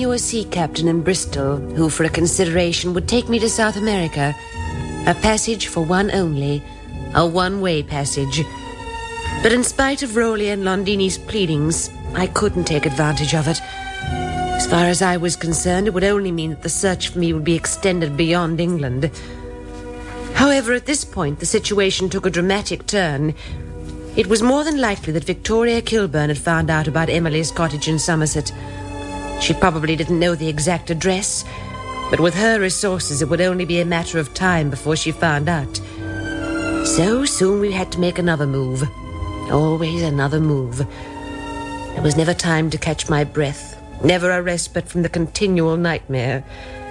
knew a sea captain in Bristol who, for a consideration, would take me to South America. A passage for one only, a one-way passage. But in spite of Rowley and Londini's pleadings, I couldn't take advantage of it. As far as I was concerned, it would only mean that the search for me would be extended beyond England. However, at this point, the situation took a dramatic turn. It was more than likely that Victoria Kilburn had found out about Emily's cottage in Somerset. She probably didn't know the exact address, but with her resources, it would only be a matter of time before she found out. So soon we had to make another move. Always another move. There was never time to catch my breath, never a respite from the continual nightmare.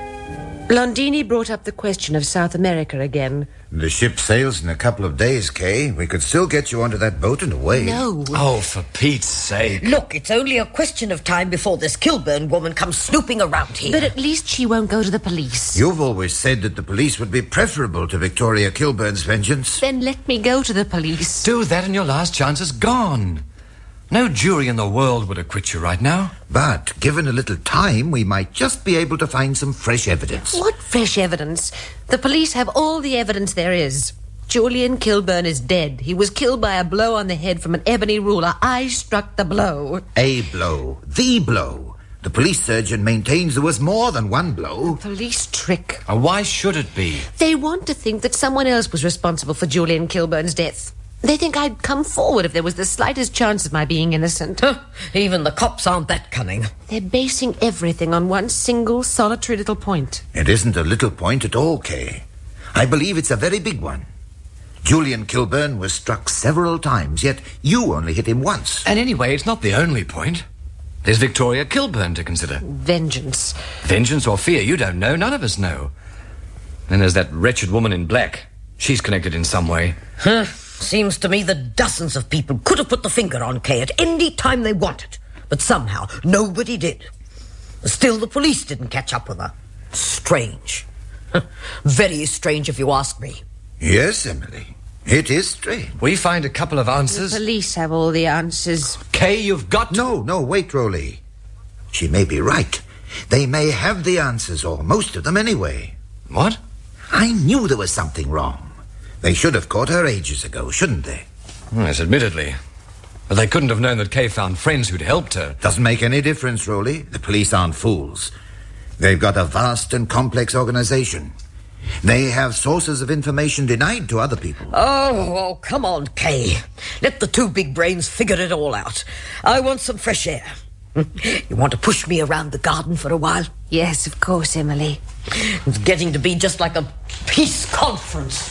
Londini brought up the question of South America again. The ship sails in a couple of days, Kay. We could still get you onto that boat and away. No. Oh, for Pete's sake. Look, it's only a question of time before this Kilburn woman comes snooping around here. But at least she won't go to the police. You've always said that the police would be preferable to Victoria Kilburn's vengeance. Then let me go to the police. Do that and your last chance is gone. No jury in the world would acquit you right now. But given a little time, we might just be able to find some fresh evidence. What fresh evidence? The police have all the evidence there is. Julian Kilburn is dead. He was killed by a blow on the head from an ebony ruler. I struck the blow. A blow. The blow. The police surgeon maintains there was more than one blow. Police trick. And why should it be? They want to think that someone else was responsible for Julian Kilburn's death. They think I'd come forward if there was the slightest chance of my being innocent. Even the cops aren't that cunning. They're basing everything on one single, solitary little point. It isn't a little point at all, Kay. I believe it's a very big one. Julian Kilburn was struck several times, yet you only hit him once. And anyway, it's not the only point. There's Victoria Kilburn to consider. Vengeance. Vengeance or fear, you don't know. None of us know. Then there's that wretched woman in black. She's connected in some way. Seems to me that dozens of people could have put the finger on Kay at any time they wanted, but somehow nobody did. Still, the police didn't catch up with her. Strange. Very strange, if you ask me. Yes, Emily. It is strange. We find a couple of answers. The police have all the answers. Kay, you've got to... No, wait, Rowley. She may be right. They may have the answers, or most of them anyway. What? I knew there was something wrong. They should have caught her ages ago, shouldn't they? Yes, admittedly. But they couldn't have known that Kay found friends who'd helped her. Doesn't make any difference, Rowley. The police aren't fools. They've got a vast and complex organization. They have sources of information denied to other people. Oh, come on, Kay. Let the two big brains figure it all out. I want some fresh air. You want to push me around the garden for a while? Yes, of course, Emily. It's getting to be just like a peace conference.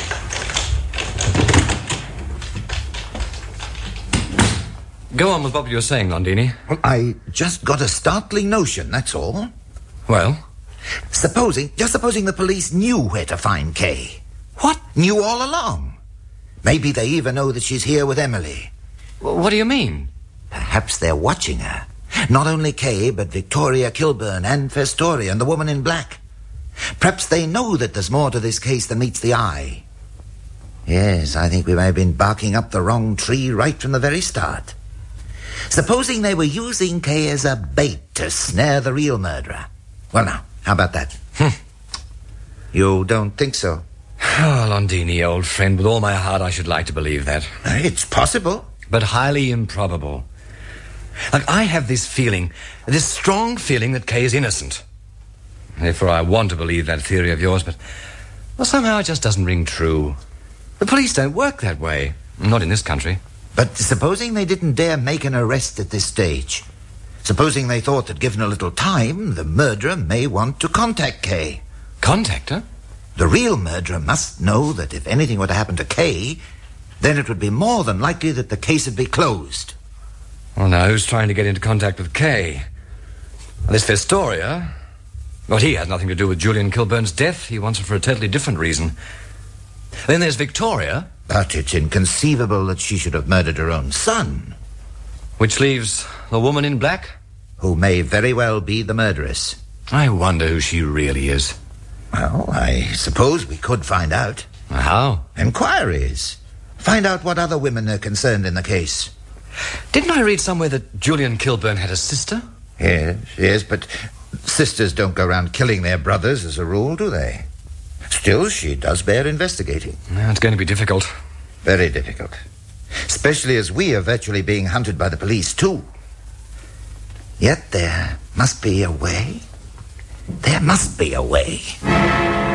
Go on with what you were saying, Londini. Well, I just got a startling notion, that's all. Well? Supposing the police knew where to find Kay. What? Knew all along. Maybe they even know that she's here with Emily. What do you mean? Perhaps they're watching her. Not only Kay, but Victoria Kilburn and Festoria and the woman in black. Perhaps they know that there's more to this case than meets the eye. Yes, I think we may have been barking up the wrong tree right from the very start. Supposing they were using Kay as a bait to snare the real murderer. Well, now, how about that? You don't think so? Oh, Londini, old friend, with all my heart I should like to believe that. It's possible. But highly improbable. Like, I have this feeling, this strong feeling that Kay is innocent. Therefore, I want to believe that theory of yours, but well, somehow it just doesn't ring true. The police don't work that way. Not in this country. But supposing they didn't dare make an arrest at this stage. Supposing they thought that given a little time, the murderer may want to contact Kay. Contact her? The real murderer must know that if anything were to happen to Kay, then it would be more than likely that the case would be closed. Well, now, who's trying to get into contact with Kay? Well, this Festoria... Well, he has nothing to do with Julian Kilburn's death. He wants it for a totally different reason. Then there's Victoria. But it's inconceivable that she should have murdered her own son. Which leaves the woman in black? Who may very well be the murderess. I wonder who she really is. Well, I suppose we could find out. How? Inquiries. Find out what other women are concerned in the case. Didn't I read somewhere that Julian Kilburn had a sister? Yes, but sisters don't go around killing their brothers as a rule, do they? Still, she does bear investigating. It's going to be difficult. Very difficult. Especially as we are virtually being hunted by the police, too. Yet there must be a way. There must be a way.